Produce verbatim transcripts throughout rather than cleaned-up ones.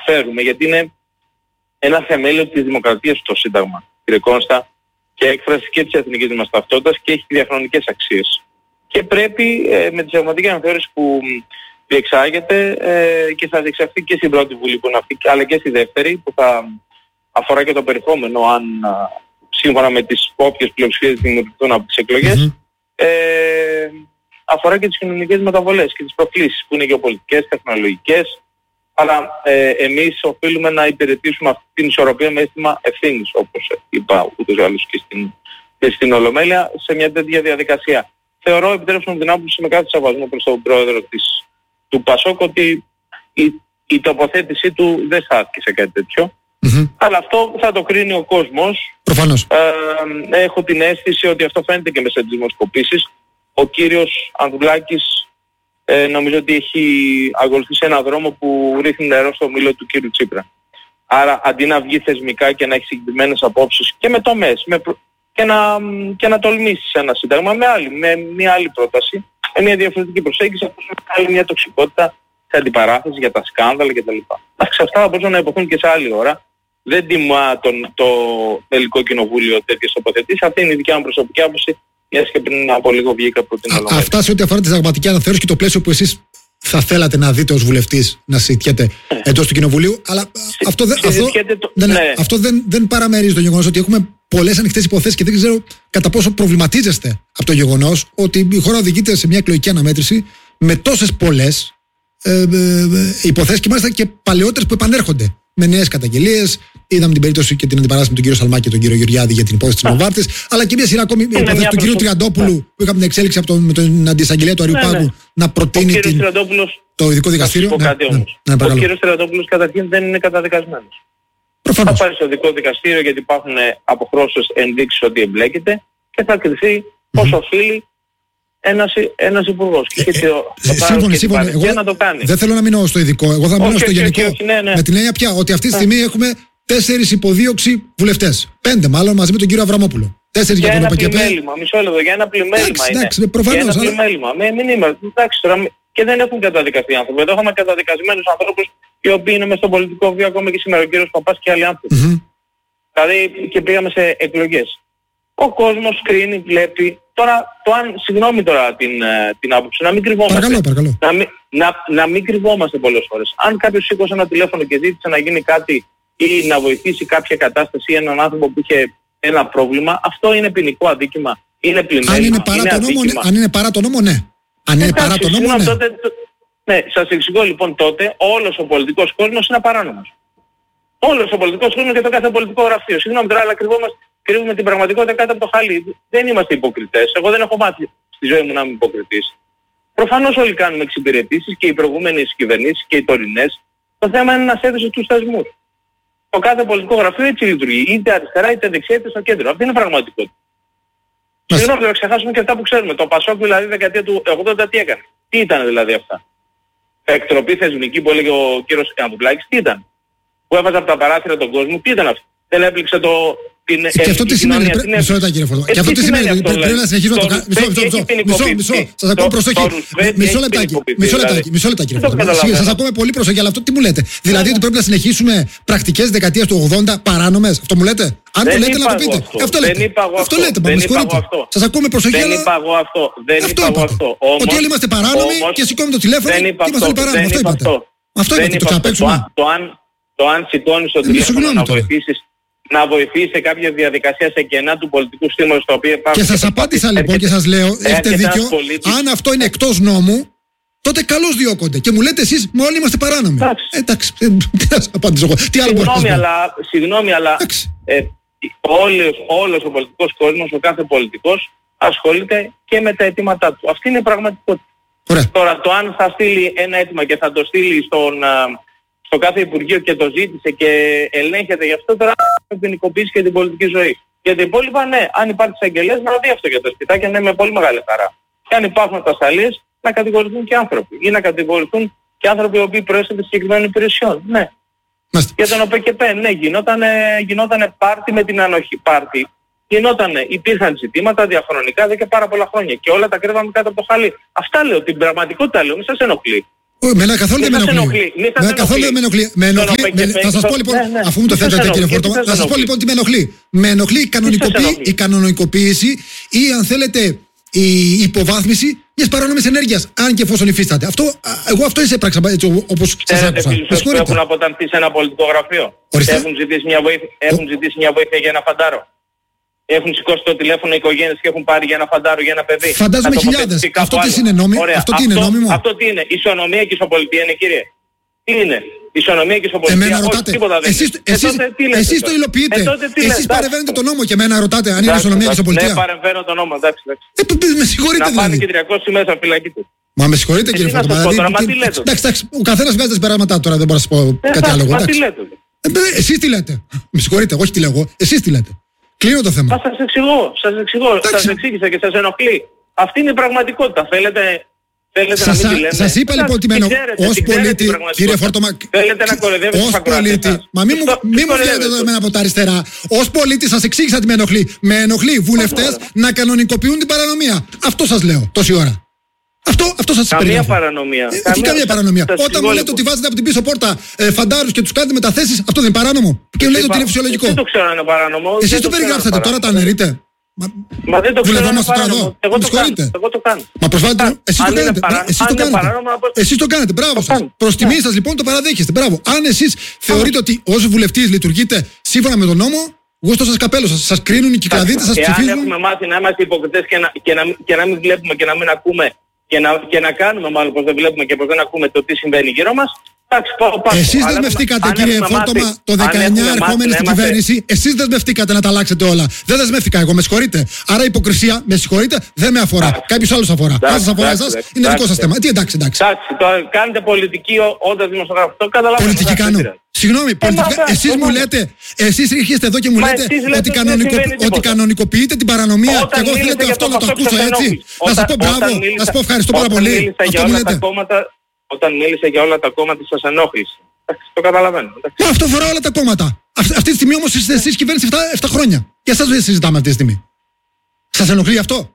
αναφέρουμε, γιατί είναι ένα θεμέλιο της δημοκρατίας το Σύνταγμα, κύριε Κόνστα, και έκφραση και της εθνικής μας ταυτότητας και έχει διαχρονικές αξίες. Και πρέπει ε, με τη συνταγματική αναθεώρηση που διεξάγεται ε, και θα διεξαχθεί και στην πρώτη βουλή που είναι αυτή, αλλά και στη δεύτερη, που θα αφορά και το περιεχόμενο, αν α, σύμφωνα με τις όποιες πλειοψηφίες δημιουργηθούν από τις εκλογές, mm-hmm. ε, αφορά και τις κοινωνικές μεταβολές και τις προκλήσεις που είναι γεωπολιτικές, τεχνολογικές, αλλά ε, εμείς οφείλουμε να υπηρετήσουμε αυτή την ισορροπία με αίσθημα ευθύνης, όπως είπα ούτως ή άλλως και στην, και στην Ολομέλεια, σε μια τέτοια διαδικασία. Θεωρώ, επιτρέψτε μου την άποψη με κάθε σεβασμό προς τον πρόεδρο της, του Πασόκ, ότι η, η τοποθέτησή του δεν στάθηκε κάτι τέτοιο. Mm-hmm. Αλλά αυτό θα το κρίνει ο κόσμος. Προφανώς. Ε, έχω την αίσθηση ότι αυτό φαίνεται και μέσα στις δημοσκοπήσεις. Ο κύριος Ανδρουλάκης ε, νομίζω ότι έχει ακολουθήσει έναν δρόμο που ρίχνει νερό στο μήλο του κύριου Τσίπρα. Άρα αντί να βγει θεσμικά και να έχει συγκεκριμένες απόψεις και με τομές με προ... και, να, και να τολμήσει σε ένα σύνταγμα με, άλλη, με μια άλλη πρόταση, με μια διαφορετική προσέγγιση, όπως άλλη μια τοξικότητα σε αντιπαράθεση για τα σκάνδαλα κτλ. Εντάξει, αυτά θα μπορούσαν να υποθούν και σε άλλη ώρα. Δεν τιμά τον, το Ελληνικό Κοινοβούλιο τέτοιες τοποθετήσεις. Αυτή είναι η δικιά μου προσωπική άποψη, μιας και πριν από λίγο βγήκα από την Ολομέλεια. Αυτά σε ό,τι αφορά τη συνταγματική αναθεώρηση και το πλαίσιο που εσείς θα θέλατε να δείτε ως βουλευτής να συζητιέται ε. εντός του Κοινοβουλίου. Αλλά Συ, αυτό, δε, αυτό, το, δεν, ναι. αυτό δεν, δεν παραμερίζει το γεγονός ότι έχουμε πολλές ανοιχτές υποθέσεις και δεν ξέρω κατά πόσο προβληματίζεστε από το γεγονός ότι η χώρα οδηγείται σε μια εκλογική αναμέτρηση με τόσες πολλές ε, ε, ε, υποθέσεις και μάλιστα και παλαιότερες που επανέρχονται με νέες καταγγελίες. Είδαμε την περίπτωση και την αντιπαράσταση με τον κύριο Σαλμάκη και τον κύριο Γεωργιάδη για την υπόθεση της Μοβάρτης, αλλά και μια σειρά ακόμη υποθέσεις του κυρίου Τριαντόπουλου που είχαμε την εξέλιξη από τον, με τον αντισαγγελέα του Αριουπάγου ναι, ναι. να προτείνει ο την, το ειδικό δικαστήριο. Ναι, ναι, ναι, ναι, ο κύριος Τριαντόπουλος καταρχήν δεν είναι καταδικασμένος. Προφανώς. Θα πάρει στο ειδικό δικαστήριο γιατί υπάρχουν αποχρώσεις ενδείξεις ότι εμπλέκεται και θα κριθεί mm-hmm. ως οφείλει ένας, ένας υπουργός. Και ε, ε, ε, σύμφωνοι, σύμφωνοι. Εγώ να το κάνει. Δεν θέλω να μείνω στο ειδικό. Εγώ θα μείνω όχι, στο όχι, γενικό. όχι, όχι, ναι, ναι. Με την έννοια πια ότι αυτή τη στιγμή yeah. έχουμε τέσσερις υποδίωξη βουλευτές. Πέντε μάλλον μαζί με τον κύριο Αβραμόπουλο. Τέσσερις για, για τον ΟΠΕΚΕΠΕ. Πλημέλημα, μισό λεπτό, για ένα πλημέλημα είναι. Εντάξει, προφανώς. Για ένα πλημέλημα. Με, μην είμαι, εντάξει, τώρα, και δεν έχουν καταδικαστεί άνθρωποι. Εδώ έχουμε καταδικασμένους ανθρώπους οι οποίοι είναι μες στο πολιτικό βίο ακόμα και σήμερα. Ο κύριος Παπάς και άλλοι άνθρωποι. Mm-hmm. Δηλαδή και πήγαμε σε εκλογές. Ο κόσμος κρίνει, βλέπει. Τώρα, το αν, συγγνώμη τώρα την, την άποψη, να μην κρυβόμαστε. Παρακαλώ, παρακαλώ. Να, μην, να, να μην κρυβόμαστε πολλές φορές. Αν κάποιος σήκωσε ένα τηλέφωνο και ζήτησε να γίνει κάτι ή να βοηθήσει κάποια κατάσταση ή έναν άνθρωπο που είχε ένα πρόβλημα, αυτό είναι ποινικό αδίκημα. Είναι πλημέλημα. Αν είναι παρά, είναι το, νόμο, ναι. Αν είναι παρά το νόμο, ναι. Αν είναι παρά το νόμο, ναι. Τότε, ναι, σας εξηγώ λοιπόν τότε, όλος ο πολιτικός κόσμος είναι παράνομος. Όλος ο πολιτικός κόσμος και το κάθε πολιτικό γραφείο. Συγγνώμη τώρα, αλλά κρυβόμαστε. Κρύβουμε την πραγματικότητα κάτω από το χαλί. Δεν είμαστε υποκριτές. Εγώ δεν έχω μάθει στη ζωή μου να είμαι υποκριτής. Προφανώς όλοι κάνουμε εξυπηρετήσεις και οι προηγούμενες κυβερνήσεις και οι τωρινές. Το θέμα είναι να σέβεσαι τους θεσμούς. Το κάθε πολιτικό γραφείο έτσι λειτουργεί. Είτε αριστερά, είτε δεξιά, είτε στο κέντρο. Αυτή είναι η πραγματικότητα. Συγγνώμη, να ξεχάσουμε και αυτά που ξέρουμε. Το Πασόκ δηλαδή δεκαετία του ογδόντα τι έκανε. Τι ήταν δηλαδή αυτά. Εκτροπή θεσμική που έλεγε ο κύριος Ανδρουλάκης, τι ήταν. Που έβαζε από τα παράθυρα τον κόσμο, τι ήταν αυτό. Δεν έπληξε το. Την και αυτό τι σημαίνει, μισό λεπτά κύριε Φορτώ. Και αυτό τι σημαίνει, πρέπει να συνεχίσουμε να το κάνουμε. Μισό, μισό, μισό, σας ακούω προσοχή. Μισό λεπτάκι, μισό λεπτάκι, μισό λεπτάκι κύριε Φορτώ. Σας ακούω πολύ προσοχή, αλλά αυτό τι μου λέτε. Δηλαδή ότι πρέπει να συνεχίσουμε πρακτικές δεκαετίας του ογδόντα παράνομες, αυτό μου λέτε. Αν το λέτε να το πείτε. Αυτό λέτε. Αυτό λέτε, μα με συγχωρείτε. Σας ακούω με προσοχή, αλλά αυτό είπατε. Ότι όλοι είμαστε παράνομοι και σηκώνουμε το τηλέφωνο και είμαστε όλοι παράνομοι. Αυτό είπατε. Αυτό είπατε, το ξαναπαίξουμε. Το αν σηκώνεις το τηλέφωνο να βοηθήσεις να βοηθήσει σε κάποια διαδικασία σε κενά του πολιτικού στήματος το οποίο υπάρχουν. Και σας απάντησα λοιπόν και σας λέω, έχετε δίκιο, αν αυτό είναι εκτός νόμου, τότε καλώς διώκονται. Και μου λέτε εσείς, μα όλοι είμαστε παράνομοι. Εντάξει, τι να σας απαντήσω εγώ. Τι άλλο μπορώ να σας πω. Συγγνώμη, αλλά ε, όλος, όλος ο πολιτικός κόσμος, ο κάθε πολιτικός, ασχολείται και με τα αιτήματά του. Αυτή είναι η πραγματικότητα. Ωραία. Τώρα, το αν θα στείλει ένα αίτημα και θα το στείλει στον... στο κάθε Υπουργείο και το ζήτησε και ελέγχεται γι' αυτό, τώρα θα ποινικοποιήσει και την πολιτική ζωή. Για τα υπόλοιπα, ναι, αν υπάρχει εισαγγελέας να δει αυτό για τα σπιτάκια, ναι, με πολύ μεγάλη χαρά. Και αν υπάρχουν ατασταλίες, να κατηγορηθούν και άνθρωποι. Ή να κατηγορηθούν και άνθρωποι οι οποίοι προέρχονται συγκεκριμένων υπηρεσιών. Ναι. Μάστε. Για τον ΟΠΕΚΕΠΕ, ναι, γινόταν, γινόταν πάρτι με την ανοχή. Πάρτι. Γινότανε, υπήρχαν ζητήματα διαχρονικά εδώ και πάρα πολλά χρόνια. Και όλα τα κρύβαμε κάτω από το χαλί. Αυτά λέω, την πραγματικότητα λέω, μην σας ενοχλεί. Εμένα καθόλου δεν με ενοχλεί. Εμένα καθόλου δεν με ενοχλεί. Με ενοχλεί. Θα σας πω λοιπόν, αφού μου το θέτετε κύριε Φόρτωμα, θα σας πω λοιπόν τι με ενοχλεί. Με ενοχλεί η κανονικοποίηση ή αν θέλετε η υποβάθμιση μιας παράνομης ενέργειας, αν και εφόσον υφίσταται. Αυτό, εγώ αυτό εισέπραξα έτσι όπως σας άκουσα. Ξέρετε έχουν αποτανθεί σε ένα πολιτικό γραφείο. Έχουν ζητήσει μια βοήθεια, έχουν ζητήσει μια βοήθεια για ένα φαντάρο. Έχουν σηκώσει το τηλέφωνο οι οικογένειες και έχουν πάρει για ένα φαντάρο, για ένα παιδί. Φαντάζομαι χιλιάδες. Αυτό τι είναι νόμιμο. Αυτό τι είναι νόμιμο. Αυτό τι είναι. Ισονομία και ισοπολιτεία είναι, κύριε. Τι είναι. Ισονομία και ισοπολιτεία. Εμένα ρωτάτε. Εσείς, εσείς, εσείς το υλοποιείτε. Ε, εσείς παρεμβαίνετε τον νόμο και εμένα ρωτάτε αν είναι ισονομία και ισοπολιτεία. Ναι, παρεμβαίνω τον νόμο. Εντάξει, εντάξει. Ε, με συγχωρείτε δηλαδή. Να πάνε και τριακόσιοι μέσα φυλακή του. Μα με συγχωρείτε κύριε Φόρτωμα. Εντάξει, εντάξει. Ο καθένας βγάζει τα συμπεράσματά τώρα, δεν μπορώ να σας πω κάτι άλλο. Εσείς τι λέτε. Με συγχωρείτε, όχι τι λέω εγώ. Εσείς τι λέτε. Κλείνω το θέμα. Μα σας εξηγώ, σας εξηγώ, σας εξήγησα και σας ενοχλεί. Αυτή είναι η πραγματικότητα. Θέλετε, θέλετε σας, να μην τη λέμε. Σας είπα λοιπόν ότι μένω ως πολίτη, κύριε Φόρτωμα, θέλετε να κοροϊδεύετε τους ακροατές. Μα μην μου λέτε εδώ εμένα από τα αριστερά. Ως πολίτη σας εξήγησα τι με ενοχλεί. Με ενοχλεί βουλευτές να κανονικοποιούν την παρανομία. Αυτό σας λέω τόση ώρα. Αυτό, αυτό σας Καμία παρανομία. Ε, καμία, καμία παρανομία. Όταν μου λέτε ότι βάζετε από την πίσω πόρτα ε, φαντάρους και τους κάνετε μεταθέσεις, αυτό δεν είναι παράνομο. Και μου λέτε ότι είναι φυσιολογικό. Δεν το ξέρω αν είναι παράνομο. Εσείς το περιγράψατε, τώρα τα αναιρείτε. Μα, Μα δεν το ξέρω αν είναι παράνομο. Εγώ το κάνω. Εγώ το κάνω. Μα προσβάλλετε. Εσείς το κάνετε. Εσείς το κάνετε. Εσείς το κάνετε. Μπράβο σας. Προς τιμή σας λοιπόν το παραδέχεστε. Μπράβο. Αν εσείς θεωρείτε ότι ως βουλευτής λειτουργείτε σύμφωνα με τον νόμο, γούστο σας καπέλο σας. Σας κρίνουν οι κυκλαδίτες, σας ψηφίζουν. Εάν έχουμε μάθει να είμαστε υποκριτές και να μην βλέπουμε και να μην ακούμε. Και να, και να κάνουμε μάλλον πως δεν βλέπουμε και πως δεν ακούμε το τι συμβαίνει γύρω μας. Εντάξει, πάω πάνω. Εσείς δεσμευτήκατε κύριε Φόρτωμα το δεκαεννιά ερχόμενοι στην κυβέρνηση. Εσείς δεσμευτήκατε να τα αλλάξετε όλα. Δεν δεσμεύτηκα εγώ, με συγχωρείτε. Άρα η υποκρισία, με συγχωρείτε, δεν με αφορά. Κάποιος άλλος αφορά. Αν σας αφορά εσάς, είναι δικό σας θέμα. Τι εντάξει, εντάξει. Εντάξει, κάνετε πολιτική όντας δημοσιογράφος. Το καταλαβαίνω. Πολιτική κάνω. Συγγνώμη, πολιτικά, εσείς μου λέτε, εσείς έρχεστε εδώ και μου λέτε ότι, κανονικο, ότι κανονικοποιείτε την παρανομία και εγώ θέλετε αυτό να το ακούσω έτσι. Να σας πω μπράβο, να σας πω ευχαριστώ πάρα πολύ. Αυτό μου λέτε. Όταν μίλησε για όλα τα κόμματα σας ενόχλησε. Το καταλαβαίνω. Μα αυτό αφορά όλα τα κόμματα. Αυτή, αυτή τη στιγμή όμως είστε εσείς κυβέρνηση επτά χρόνια. Και εσάς δεν συζητάμε αυτή τη στιγμή. Σας ενοχλεί αυτό?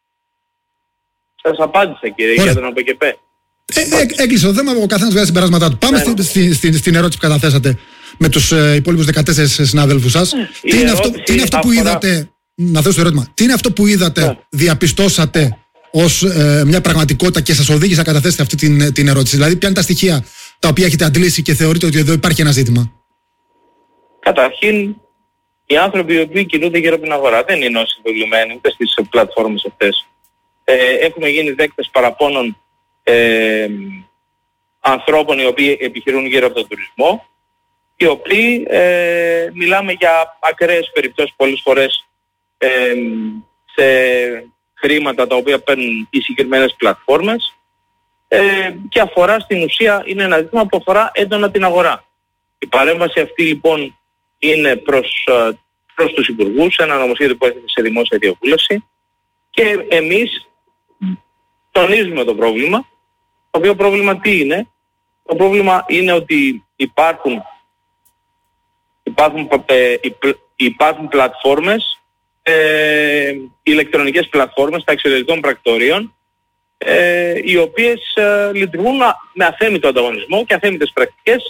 Σας απάντησα κύριε για τον ΟΠΕΚΕΠΕ. Ε, ε, έκλεισε το θέμα, ο καθένας βγάζει συμπεράσματά του. Πάμε στη, στη, στη, στην ερώτηση που καταθέσατε με τους ε, υπόλοιπους δεκατέσσερις συναδέλφους σας. Τι είναι, αυτό, τι είναι αυτό που αφορά... είδατε, να θέσω το ερώτημα, τι είναι αυτό που είδατε, yeah. διαπιστώσατε ως ε, μια πραγματικότητα και σας οδήγησε να καταθέσετε αυτή την, την ερώτηση? Δηλαδή, ποια είναι τα στοιχεία τα οποία έχετε αντλήσει και θεωρείτε ότι εδώ υπάρχει ένα ζήτημα? Καταρχήν, οι άνθρωποι οι οποίοι κινούνται γύρω από την αγορά δεν είναι όσοι συμβολημένοι ούτε στις πλατφόρμες αυτές. Ε, έχουμε γίνει δέκτες παραπώνων Ε, ανθρώπων οι οποίοι επιχειρούν γύρω από τον τουρισμό, οι οποίοι ε, μιλάμε για ακραίες περιπτώσεις πολλές φορές ε, σε χρήματα τα οποία παίρνουν οι συγκεκριμένες πλατφόρμες ε, και αφορά στην ουσία, είναι ένα ζήτημα που αφορά έντονα την αγορά. Η παρέμβαση αυτή λοιπόν είναι προς, προς τους υπουργούς, ένα νομοσχέδιο που έρχεται σε δημόσια διαβούλευση και εμείς τονίζουμε το πρόβλημα. Το οποίο πρόβλημα τι είναι? Το πρόβλημα είναι ότι υπάρχουν, υπάρχουν, ε, υπάρχουν πλατφόρμες, ε, ηλεκτρονικές πλατφόρμες στα εξωτερικών πρακτορείων, ε, οι οποίες ε, λειτουργούν με αθέμητο ανταγωνισμό και αθέμητες πρακτικές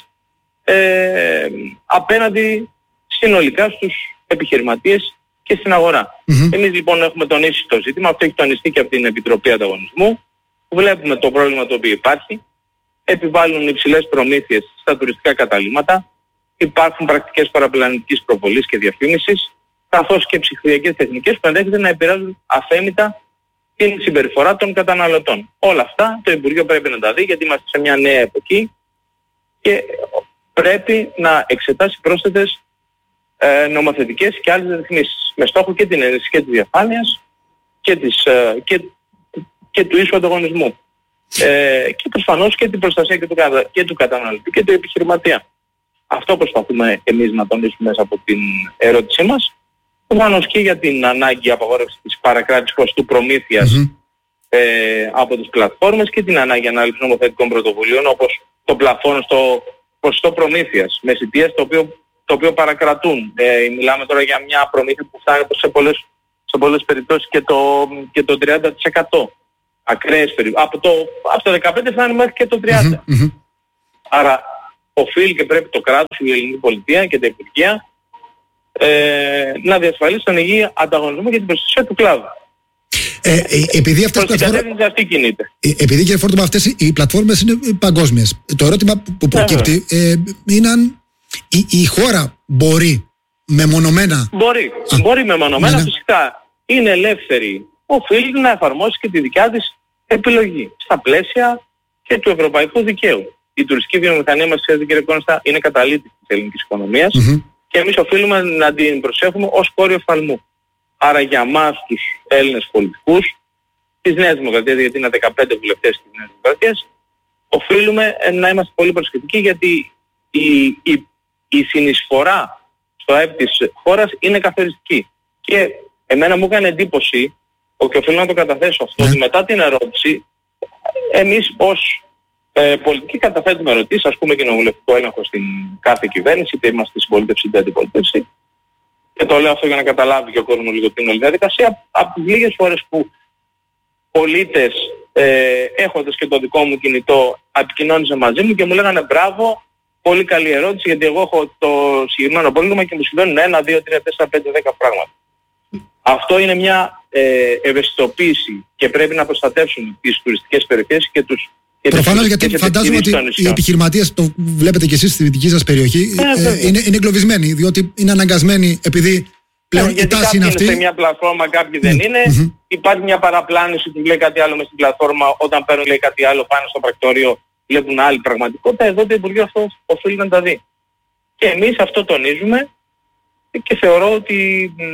ε, απέναντι συνολικά στους επιχειρηματίες και στην αγορά. Mm-hmm. Εμείς λοιπόν έχουμε τονίσει το ζήτημα, αυτό έχει τονιστεί και από την Επιτροπή Ανταγωνισμού. Βλέπουμε το πρόβλημα το οποίο υπάρχει, επιβάλλουν υψηλές προμήθειες στα τουριστικά καταλύματα, υπάρχουν πρακτικές παραπλανητικής προβολής και διαφήμισης, καθώς και ψηφιακές τεχνικές που ενδέχεται να επηρεάζουν αθέμητα την συμπεριφορά των καταναλωτών. Όλα αυτά το Υπουργείο πρέπει να τα δει, γιατί είμαστε σε μια νέα εποχή και πρέπει να εξετάσει πρόσθετες ε, νομοθετικές και άλλες ρυθμίσεις, με στόχο και την ενίσχυση και της διαφάνειας και, της, ε, και και του ίσου ανταγωνισμού. Ε, και προφανώς και την προστασία και του, και του καταναλωτή και του επιχειρηματία. Αυτό προσπαθούμε εμείς να τονίσουμε μέσα από την ερώτησή μας. Προφανώς και για την ανάγκη απαγόρευσης της παρακράτησης κοστού προμήθειας mm-hmm. ε, από τις πλατφόρμες και την ανάγκη ανάληψης νομοθετικών πρωτοβουλίων, όπως το πλαφόν στο ποσοστό προμήθειας με εισιτίες το οποίο, το οποίο παρακρατούν. Ε, μιλάμε τώρα για μια προμήθεια που φτάνει σε πολλές, σε πολλές περιπτώσεις και το, και το τριάντα τοις εκατό. ακραίες περιπτώσεις. Από το, από το δεκαπέντε φτάνει μέχρι και το τριάντα. Mm-hmm, mm-hmm. Άρα οφείλει και πρέπει το κράτος, η ελληνική πολιτεία και τα υπουργεία ε, να διασφαλίσει τον υγιή ανταγωνισμό και την προστασία του κλάδου. Ε, ε, επειδή αυτές προς την κατεύθυνση αυτή κινείται. Ε, επειδή κύριε Φόρτωμα αυτές οι πλατφόρμες είναι παγκόσμιες, το ερώτημα που προκύπτει ε, είναι αν η, η χώρα μπορεί μεμονωμένα... Μπορεί, Α, μπορεί μεμονωμένα ναι, ναι. φυσικά. Είναι ελεύθερη. Οφείλει να εφαρμόσει και τη δικιά της επιλογή στα πλαίσια και του ευρωπαϊκού δικαίου. Η τουριστική βιομηχανία μας, ξέρετε κύριε Κόνστα, είναι καταλήτης της ελληνικής οικονομίας mm-hmm. και εμείς οφείλουμε να την προσέχουμε ως κόριο φαλμού. Άρα για μας τους Έλληνες πολιτικούς της Νέας Δημοκρατίας, γιατί είναι δεκαπέντε βουλευτές της Νέας Δημοκρατίας, οφείλουμε να είμαστε πολύ προσεκτικοί γιατί η, η, η συνεισφορά στο ΑΕΠ της χώρας είναι καθοριστική. Και εμένα μου έκανε εντύπωση, και οφείλω να το καταθέσω αυτό, ότι μετά την ερώτηση, εμείς ως ε, πολιτικοί καταθέτουμε ερωτήσεις, ας πούμε κοινοβουλευτικό έλεγχο στην κάθε κυβέρνηση, είτε είμαστε στη συμπολίτευση είτε αντιπολίτευση. Και το λέω αυτό για να καταλάβει και ο κόσμος λίγο την όλη διαδικασία. Από τις λίγες φορές που πολίτες ε, έχοντας και το δικό μου κινητό επικοινώνησαν μαζί μου και μου λέγανε μπράβο, πολύ καλή ερώτηση γιατί εγώ έχω το συγκεκριμένο πρόβλημα και μου συμβαίνουν ένα, δύο, τρία, τέσσερα, πέντε, δέκα πράγματα. Αυτό είναι μια ε, ευαισθητοποίηση και πρέπει να προστατεύσουν τις τουριστικές περιοχές και τους... Προφανώς, γιατί φαντάζομαι ότι οι επιχειρηματίες, το βλέπετε και εσείς στη δυτική σας περιοχή, ε, ε, είναι, είναι εγκλωβισμένοι, διότι είναι αναγκασμένοι επειδή πλέον ε, η τάση είναι αυτή. Είναι σε μια πλατφόρμα, κάποιοι δεν είναι. Mm-hmm. Υπάρχει μια παραπλάνηση που λέει κάτι άλλο μες στην πλατφόρμα, όταν παίρνουν λέει κάτι άλλο πάνω στο πρακτορείο, βλέπουν άλλη πραγματικότητα. Εδώ το Υπουργείο αυτό οφείλει να τα δει. Και εμείς αυτό τονίζουμε και θεωρώ ότι μ,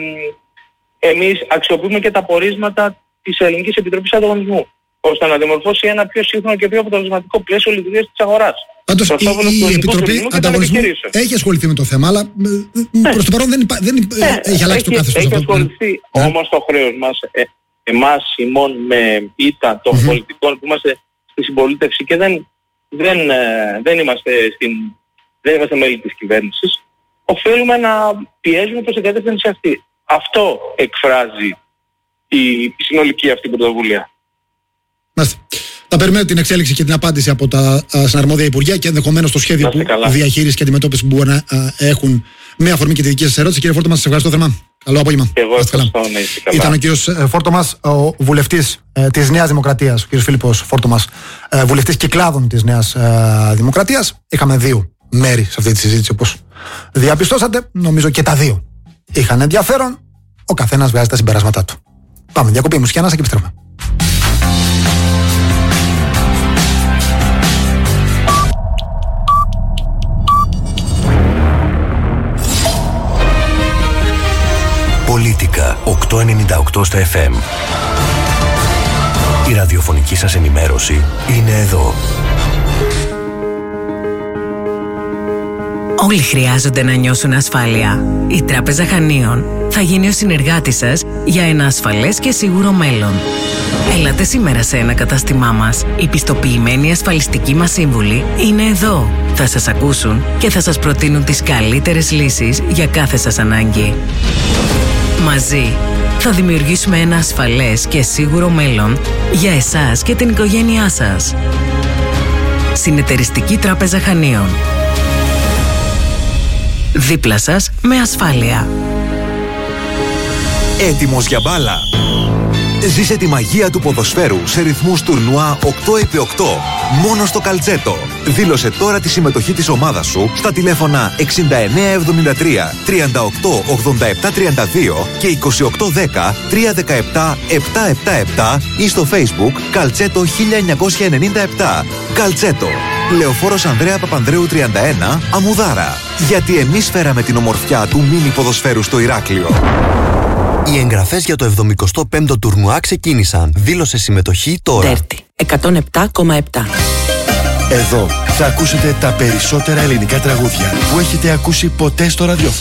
εμείς αξιοποιούμε και τα πορίσματα της Ελληνικής Επιτροπής Ανταγωνισμού, ώστε να δημορφώσει ένα πιο σύγχρονο και πιο αποτελεσματικό πλαίσιο λειτουργίας της αγοράς. Πάντως η, η Επιτροπή Ανταγωνισμού έχει ασχοληθεί με το θέμα, αλλά ναι. προς το παρόν δεν, υπά, δεν ναι. έχει αλλάξει έχει, το καθεστώς. Έχει ασχοληθεί, ναι. όμως το χρέος μας, ε, εμάς ημών με ήττα των mm-hmm. πολιτικών που είμαστε στη συμπολίτευση και δεν, δεν, ε, δεν, είμαστε στην, δεν είμαστε μέλη της κυβέρνησης, οφείλουμε να πιέζουμε προς την κατεύθυνση αυτή. Αυτό εκφράζει η, η συνολική αυτή πρωτοβουλία. Μάλιστα. Θα περιμένω την εξέλιξη και την απάντηση από τα συναρμόδια υπουργεία και ενδεχομένως το σχέδιο που διαχείριση και αντιμετώπιση που μπορεί να α, έχουν με αφορμή και τη δική σας ερώτηση. Κύριε Φόρτωμα, σας ευχαριστώ θερμά. Καλό απόγευμα. Εγώ ευχαριστώ. Ναι, ήταν ο κύριος Φόρτωμας, ο βουλευτής ε, της Νέας Δημοκρατίας, ο κύριος Φίλιππος Φόρτωμας, ε, βουλευτής κυκλάδων της Νέας ε, Δημοκρατίας. Είχαμε δύο μέρη σε αυτή τη συζήτηση, όπως διαπιστώσατε. Νομίζω και τα δύο είχαν ενδιαφέρον. Ο καθένας βγάζει τα συμπεράσματά του. Πάμε, διακοπή μουσική ανάσα και επιστρέφουμε. Πολίτικα οκτακόσια ενενήντα οκτώ στα εφ εμ. Η ραδιοφωνική σας ενημέρωση είναι εδώ. Όλοι χρειάζονται να νιώσουν ασφάλεια. Η Τράπεζα Χανίων θα γίνει ο συνεργάτης σας για ένα ασφαλές και σίγουρο μέλλον. Έλατε σήμερα σε ένα κατάστημά μας. Οι πιστοποιημένοι ασφαλιστικοί μας σύμβουλοι είναι εδώ. Θα σας ακούσουν και θα σας προτείνουν τις καλύτερες λύσεις για κάθε σας ανάγκη. Μαζί θα δημιουργήσουμε ένα ασφαλές και σίγουρο μέλλον για εσάς και την οικογένειά σας. Συνεταιριστική Τράπεζα Χανίων. Δίπλα σας με ασφάλεια. Έτοιμος για μπάλα. Ζήσε τη μαγεία του ποδοσφαίρου σε ρυθμούς τουρνουά οκτώ επί οκτώ. Μόνο στο Καλτσέτο. Δήλωσε τώρα τη συμμετοχή της ομάδας σου στα τηλέφωνα εξήντα εννέα εβδομήντα τρία τριάντα οκτώ ογδόντα επτά τριάντα δύο και είκοσι οκτώ δέκα τριακόσια δεκαεπτά επτακόσια εβδομήντα επτά ή στο Facebook Καλτσέτο χίλια εννιακόσια ενενήντα επτά. Καλτσέτο. Λεωφόρος Ανδρέα Παπανδρέου τριάντα ένα, Αμμουδάρα. Γιατί εμείς φέραμε την ομορφιά του μίνι ποδοσφαίρου στο Ηράκλειο. Οι εγγραφές για το εβδομηκοστό πέμπτο τουρνουά ξεκίνησαν. Δήλωσε συμμετοχή τώρα. Τέρτη εκατόν επτά κόμμα επτά. Εδώ θα ακούσετε τα περισσότερα ελληνικά τραγούδια που έχετε ακούσει ποτέ στο ραδιόφωνο.